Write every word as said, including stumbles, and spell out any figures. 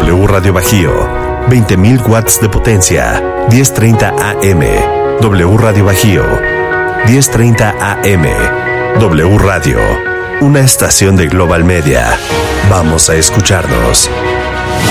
W Radio Bajío, veinte mil watts de potencia, diez treinta A M. W Radio Bajío, diez treinta A M. W Radio, una estación de Global Media. Vamos a escucharnos.